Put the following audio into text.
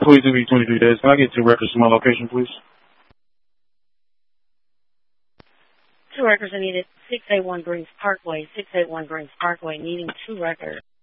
22 23 days. Can I get 2 records to my location, please? 2 records are needed. 681 Greens Parkway. 681 Greens Parkway, needing 2 records.